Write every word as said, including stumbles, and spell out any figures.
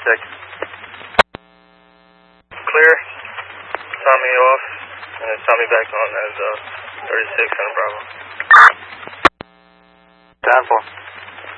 check. Clear. Tommy off, and then Tommy back on as uh, thirty-six on Bravo. ten four.